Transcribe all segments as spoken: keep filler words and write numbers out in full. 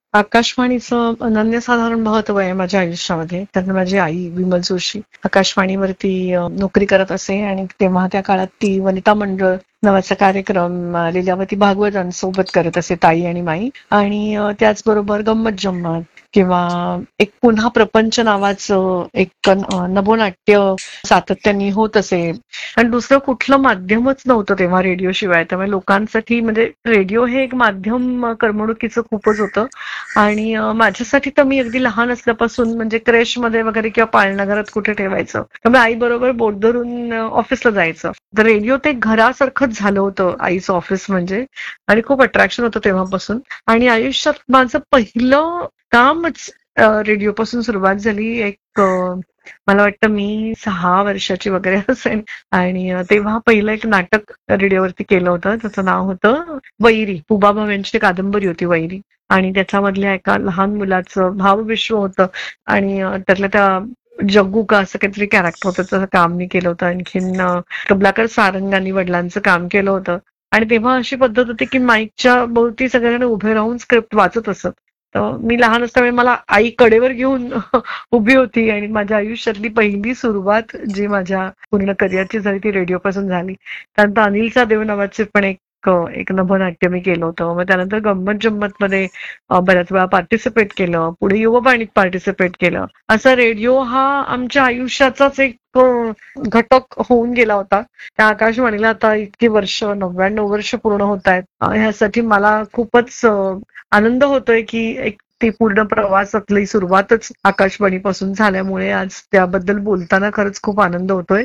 आकाशवाणीचं अनन्यसाधारण महत्व आहे माझ्या आयुष्यामध्ये. कारण माझी आई विमल जोशी आकाशवाणीवरती अ, नोकरी करत असे आणि तेव्हा त्या काळात ती वनिता मंडळ नावाचा कार्यक्रम अ, लीलावती भागवतांसोबत करत असे, ताई आणि माई. आणि अ, त्याचबरोबर गंमत जम्मत किंवा एक पुन्हा प्रपंच नावाचं एक अ, नभोनाट्य सातत्याने होत असे. आणि दुसरं कुठलं माध्यमच नव्हतं तेव्हा रेडिओशिवाय. त्यामुळे लोकांसाठी म्हणजे रेडिओ हे एक माध्यम अ, करमणुकीचं खूपच होतं. आणि अ, माझ्यासाठी तर मी अगदी लहान असल्यापासून म्हणजे क्रेशमध्ये वगैरे किंवा पाळणाघरात कुठे ठेवायचं. त्यामुळे आई बरोबर बोट धरून अ, ऑफिसला जायचं. तर रेडिओ ते घरासारखंच झालं होतं आईचं ऑफिस म्हणजे. आणि खूप अट्रॅक्शन होतं तेव्हापासून. आणि आयुष्यात माझं पहिलं कामच अ, रेडिओपासून सुरुवात झाली. एक अ, मला वाटतं मी सहा वर्षाची वगैरे असेल. आणि अ, तेव्हा पहिलं एक नाटक रेडिओवरती केलं होतं. त्याचं नाव होतं वैरी. पुबा भावेंची कादंबरी होती वैरी. आणि त्याच्यामधल्या एका लहान मुलाचं भावविश्व होतं. आणि अ, त्यातल्या त्या जग्गू का असं काहीतरी कॅरेक्टर होतं, त्याचं काम मी केलं होतं. आणखीन अ, कमलाकर सारंगांनी वडिलांचं काम केलं होतं. आणि तेव्हा अशी पद्धत होती की माईकच्या भोवती सगळ्यांना उभे राहून स्क्रिप्ट वाचत असत. तर मी लहान असल्यामुळे मला आई कडेवर घेऊन उभी होती आणि माझ्या आयुष्यातली पहिली सुरुवात जी माझ्या पूर्ण करिअरची झाली ती रेडिओपासून झाली. त्यानंतर अनिल देव नावाचे पण एक अ, एक नभोनाट्य मी केलं होतं. मग त्यानंतर गंमत जम्मत मध्ये अ, बऱ्याच वेळा पार्टिसिपेट केलं. पुढे युववाणीत पार्टिसिपेट केलं. असा रेडिओ हा आमच्या आयुष्याचाच एक अ, घटक होऊन गेला होता. त्या आकाशवाणीला आता इतकी वर्ष नव्याण्णव वर्ष पूर्ण होत आहेत. अ, ह्यासाठी मला खूपच अ, आनंद होतोय की एक ती पूर्ण प्रवासातली सुरुवातच आकाशवाणीपासून झाल्यामुळे आज त्याबद्दल बोलताना खरंच खूप आनंद होतोय.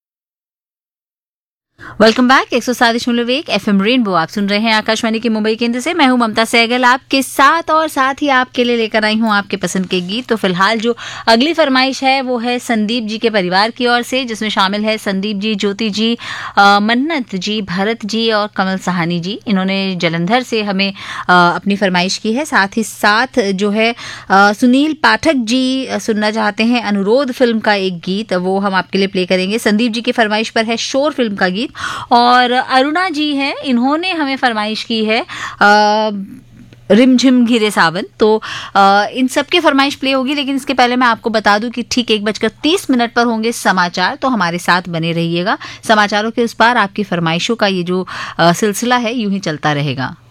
Welcome back. एक सौ सात दशमलव एक एफ एम रेनबो आप सुन रहे हैं आकाशवाणी के मुंबई केंद्र से। मैं हूं ममता सहगल आपके साथ और साथ ही आपके लिए लेकर आई हूं आपके पसंद के गीत। तो फिलहाल जो अगली फरमाइश है वो है संदीप जी के परिवार की ओर से, जिसमें शामिल है संदीप जी, ज्योति जी, अ, मन्नत जी, भरत जी और कमल सहानी जी। इन्होंने जलंधर से हमें अ, अपनी फरमाइश की है। साथ ही साथ जो है अ, सुनील पाठक जी अ, सुनना चाहते हैं अनुरोध फिल्म का एक गीत, वो हम आपके लिए प्ले करेंगे। संदीप जी की फरमाइश पर है शोर फिल्म का गीत। और अरुणा जी हैं, इन्होंने हमें फरमाइश की है आ, रिमझिम घिरे सावन। तो आ, इन सब की फरमाइश प्ले होगी, लेकिन इसके पहले मैं आपको बता दूं कि ठीक एक बजकर तीस मिनट पर होंगे समाचार, तो हमारे साथ बने रहिएगा। समाचारों के उस पार आपकी फरमाइशों का ये जो आ, सिलसिला है यूं ही चलता रहेगा।